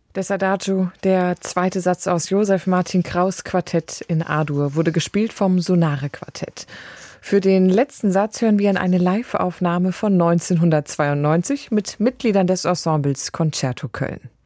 Das Adagio, der zweite Satz aus Josef Martin Kraus' Quartett in A-Dur, wurde gespielt vom Sonare Quartett. Für den letzten Satz hören wir in eine Live-Aufnahme von 1992 mit Mitgliedern des Ensembles Concerto Köln.